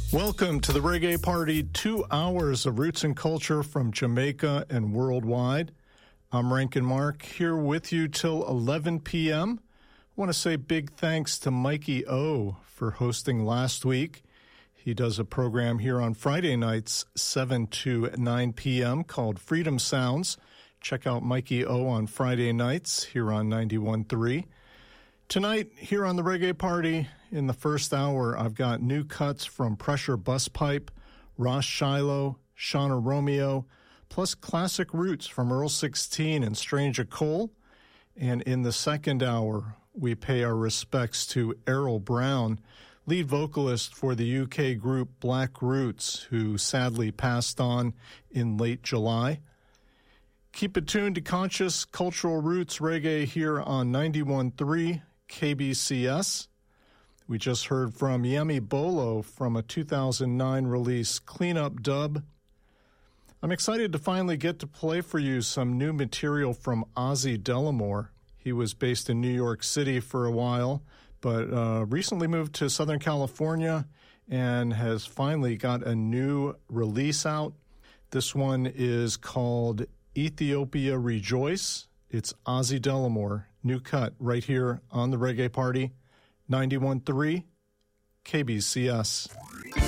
Welcome to the Reggae Party, 2 hours of roots and culture from Jamaica and worldwide. I'm Rankin Mark, here with you till 11 p.m. I want to say big thanks to Mikey O for hosting last week. He does a program here on Friday nights, 7 to 9 p.m. called Freedom Sounds. Check out Mikey O on Friday nights here on 91.3. Tonight, here on the Reggae Party, in the first hour, I've got new cuts from Pressure Busspipe, Ross Shiloh, Shauna Romeo, plus classic roots from Earl 16 and Stranger Cole. And in the second hour, we pay our respects to Errol Brown, lead vocalist for the UK group Black Roots, who sadly passed on in late July. Keep it tuned to Conscious Cultural Roots Reggae here on 91.3 KBCS. We just heard from Yemi Bolo from a 2009 release, Cleanup Dub. I'm excited to finally get to play for you some new material from Ozzy Delamore. He was based in New York City for a while, but recently moved to Southern California and has finally got a new release out. This one is called Ethiopia Rejoice. It's Ozzy Delamore, new cut right here on the Reggae Party, 91.3 KBCS.